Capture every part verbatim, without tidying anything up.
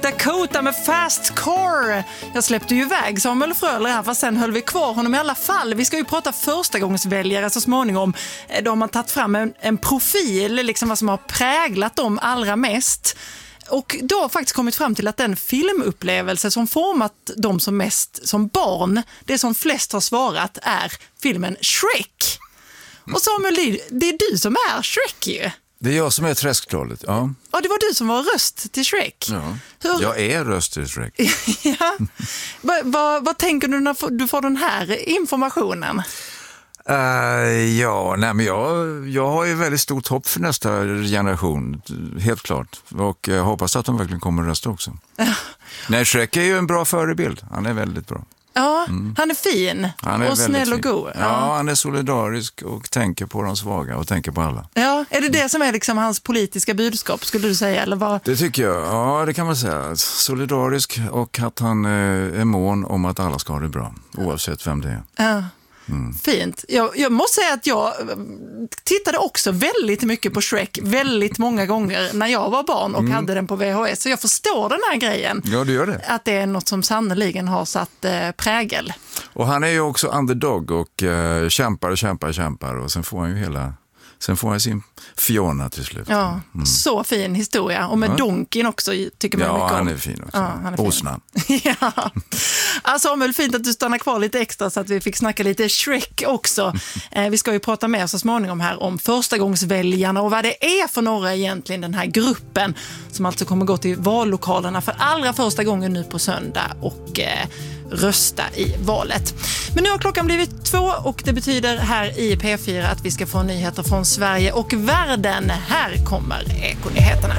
Dakota med Fast Car. Jag släppte ju iväg Samuel Fröler här, fast sen höll vi kvar honom i alla fall. Vi ska ju prata förstagångsväljare så småningom. De har tagit fram en, en profil, liksom vad som har präglat dem allra mest. Och då har faktiskt kommit fram till att den filmupplevelse som format dem som mest som barn, det som flest har svarat, är filmen Shrek. Och Samuel, det är du som är Shrek ju. Det är jag som är träsktrollet, ja. Ja, det var du som var röst till Shrek. Ja, Hur... jag är röst till Shrek. ja. Vad va, va tänker du när du får den här informationen? Uh, ja, nej men jag, jag har ju väldigt stort hopp för nästa generation, helt klart. Och jag hoppas att de verkligen kommer att rösta också. Nej, Shrek är ju en bra förebild. Han är väldigt bra. Ja, mm. han är fin han är och snäll och god. Ja. ja, han är solidarisk och tänker på de svaga och tänker på alla. Ja, är det det som är liksom hans politiska budskap, skulle du säga? Eller vad? Det tycker jag, ja det kan man säga. Solidarisk och att han är mån om att alla ska ha det bra, oavsett vem det är. Ja. Mm. Fint. Jag, jag måste säga att jag tittade också väldigt mycket på Shrek väldigt många gånger när jag var barn och mm. hade den på V H S. Så jag förstår den här grejen. Ja, du gör det. Att det är något som sannoliken har satt eh, prägel. Och han är ju också underdog och eh, kämpar och kämpar och kämpar och sen får han ju hela... Sen får han sin Fiona till slut. Ja, mm. så fin historia. Och med ja. Donken också tycker man ja, mycket om. Ja, han är fin också. Ja, han är fin. Åsnan. ja. Alltså, Samuel, fint att du stannar kvar lite extra så att vi fick snacka lite Shrek också. Eh, vi ska ju prata mer så småningom här om förstagångsväljarna och vad det är för några egentligen, den här gruppen som alltså kommer gå till vallokalerna för allra första gången nu på söndag och... Eh, rösta i valet. Men nu har klockan blivit två och det betyder här i P fyra att vi ska få nyheter från Sverige och världen. Här kommer Ekonyheterna.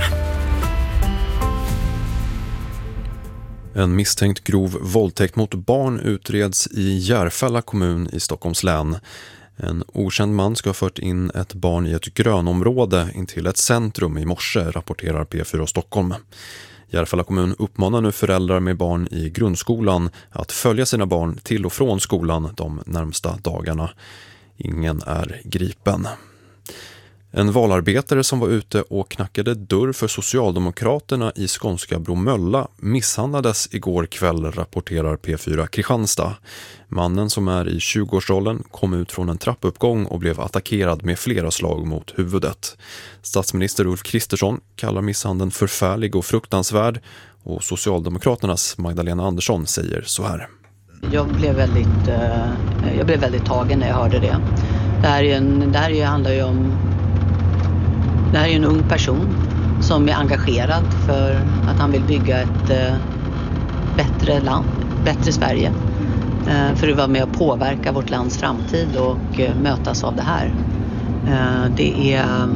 En misstänkt grov våldtäkt mot barn utreds i Järfälla kommun i Stockholms län. En okänd man ska ha fört in ett barn i ett grönområde in till ett centrum i morse, rapporterar P fyra Stockholm. Järfälla kommun uppmanar nu föräldrar med barn i grundskolan att följa sina barn till och från skolan de närmsta dagarna. Ingen är gripen. En valarbetare som var ute och knackade dörr för Socialdemokraterna i skånska Bromölla misshandlades igår kväll, rapporterar P fyra Kristianstad. Mannen som är i tjugoårsåldern kom ut från en trappuppgång och blev attackerad med flera slag mot huvudet. Statsminister Ulf Kristersson kallar misshandeln förfärlig och fruktansvärd och Socialdemokraternas Magdalena Andersson säger så här. Jag blev väldigt, jag blev väldigt tagen när jag hörde det. Det här, är en, det här handlar ju om Det här är en ung person som är engagerad för att han vill bygga ett eh, bättre land, bättre Sverige. Eh, för att vara med och påverka vårt lands framtid och eh, mötas av det här. Eh, det är eh,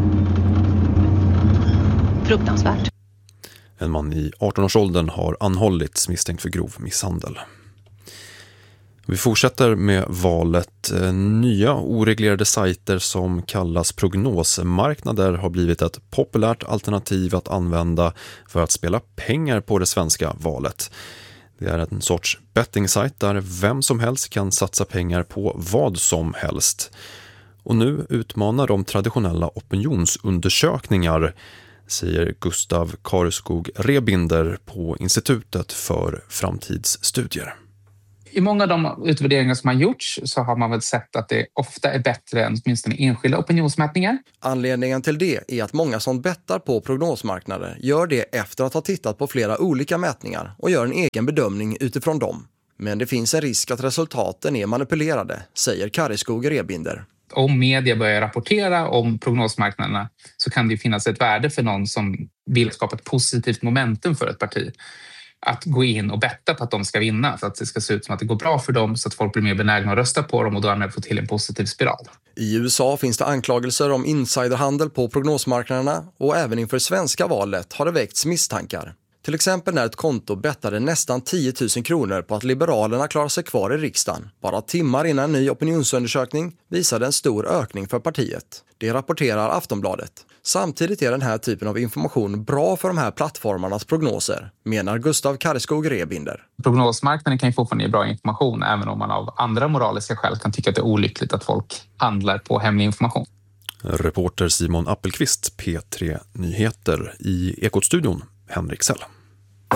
fruktansvärt. En man i arton-årsåldern har anhållits misstänkt för grov misshandel. Vi fortsätter med valet. Nya oreglerade sajter som kallas prognosmarknader har blivit ett populärt alternativ att använda för att spela pengar på det svenska valet. Det är en sorts bettingsajt där vem som helst kan satsa pengar på vad som helst. Och nu utmanar de traditionella opinionsundersökningar, säger Gustav Kareskog Rebinder på Institutet för framtidsstudier. I många av de utvärderingar som har gjorts så har man väl sett att det ofta är bättre än åtminstone enskilda opinionsmätningar. Anledningen till det är att många som bettar på prognosmarknader gör det efter att ha tittat på flera olika mätningar och gör en egen bedömning utifrån dem. Men det finns en risk att resultaten är manipulerade, säger Kareskog Rebinder. Om media börjar rapportera om prognosmarknaderna så kan det finnas ett värde för någon som vill skapa ett positivt momentum för ett parti att gå in och betta på att de ska vinna för att det ska se ut som att det går bra för dem så att folk blir mer benägna att rösta på dem och därmed få till en positiv spiral. I U S A finns det anklagelser om insiderhandel på prognosmarknaderna och även inför svenska valet har det väckts misstankar. Till exempel när ett konto bettade nästan tio tusen kronor på att Liberalerna klarar sig kvar i riksdagen. Bara timmar innan en ny opinionsundersökning visade en stor ökning för partiet. Det rapporterar Aftonbladet. Samtidigt är den här typen av information bra för de här plattformarnas prognoser, menar Gustav Kareskog Rebinder. Prognosmarknaden kan ju fortfarande ge bra information även om man av andra moraliska skäl kan tycka att det är olyckligt att folk handlar på hemlig information. Reporter Simon Appelqvist, P tre Nyheter, i Ekot-studion, Henrik Sell.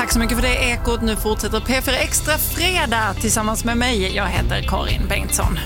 Tack så mycket för det, Ekot. Nu fortsätter P fyra Extra fredag tillsammans med mig. Jag heter Karin Bengtsson.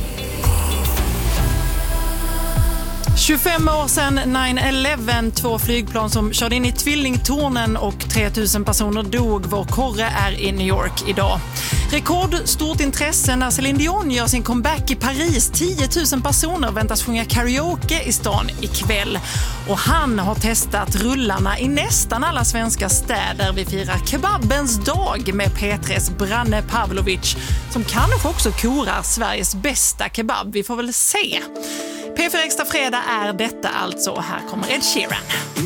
tjugofem år sedan nine eleven, två flygplan som körde in i tvillingtornen och tre tusen personer dog. Vår korre är i New York idag. Rekordstort intresse när Céline Dion gör sin comeback i Paris. tio tusen personer väntas sjunga karaoke i stan ikväll. Och han har testat rullarna i nästan alla svenska städer. Vi firar kebabens dag med P tres Branne Pavlovic, som kanske också korar Sveriges bästa kebab. Vi får väl se. P fyra Extra fredag är detta alltså. Här kommer Ed Sheeran.